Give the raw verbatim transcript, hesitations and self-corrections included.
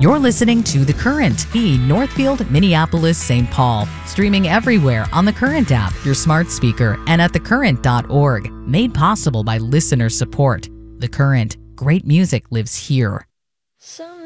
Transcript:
You're listening to The Current, the Northfield, Minneapolis, Saint Paul. Streaming everywhere on the Current app, your smart speaker, and at the current dot org. Made possible by listener support. The Current. Great music lives here. Some